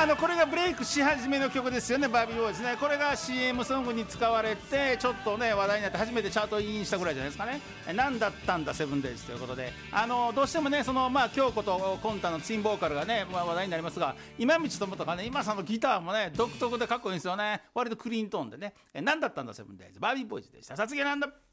これがブレイクし始めの曲ですよね、バービーボーイズね。これが CM ソングに使われてちょっとね話題になって初めてチャートインしたぐらいじゃないですかね。なんだったんだセブンデイズということで、どうしてもねその京子とコンタのツインボーカルがね、話題になりますが、今道智とかね今さんのギターもね独特でかっこいいんですよね。割とクリーントーンでね。なんだったんだセブンデイズ、バービーボーイズでした。さつきなんだ。